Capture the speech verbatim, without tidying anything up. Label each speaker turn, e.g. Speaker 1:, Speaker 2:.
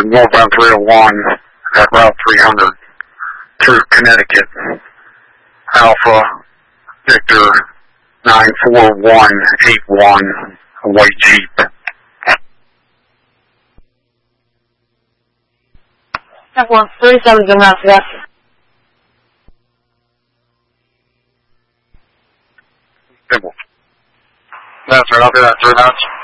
Speaker 1: northbound three oh one at Route three hundred through Connecticut. Alpha Victor nine four one eight one, a white Jeep.
Speaker 2: F1, thirty-seven, good enough, yes.
Speaker 1: Simple. That's right, I'll do that, three minutes.